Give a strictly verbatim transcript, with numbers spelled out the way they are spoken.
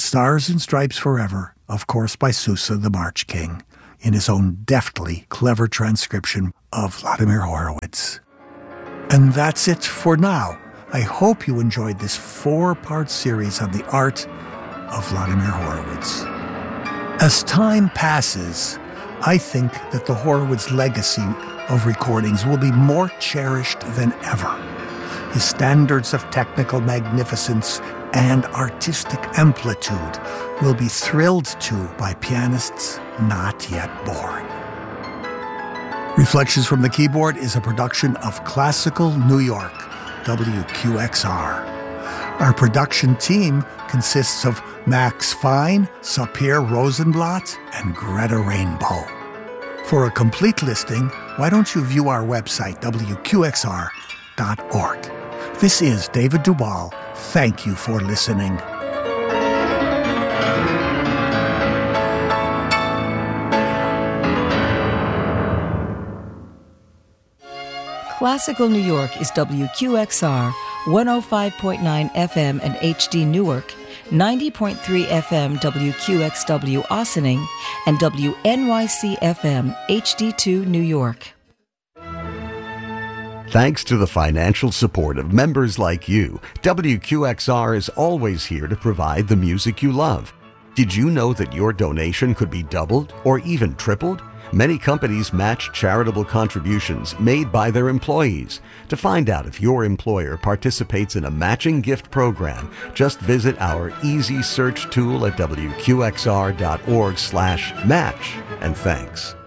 Stars and Stripes Forever, of course by Sousa the March King, in his own deftly clever transcription of Vladimir Horowitz. And that's it for now. I hope you enjoyed this four-part series on the art of Vladimir Horowitz. As time passes, I think that the Horowitz legacy of recordings will be more cherished than ever. His standards of technical magnificence and artistic amplitude will be thrilled to by pianists not yet born. Reflections from the Keyboard is a production of Classical New York, W Q X R. Our production team consists of Max Fine, Sapir Rosenblatt, and Greta Rainbow. For a complete listing, why don't you view our website, W Q X R dot org. This is David Duvall. Thank you for listening. Classical New York is W Q X R, one oh five point nine F M and H D Newark, ninety point three F M W Q X W Ossining, and W N Y C F M H D two New York. Thanks to the financial support of members like you, W Q X R is always here to provide the music you love. Did you know that your donation could be doubled or even tripled? Many companies match charitable contributions made by their employees. To find out if your employer participates in a matching gift program, just visit our easy search tool at W Q X R dot org slash match. And thanks.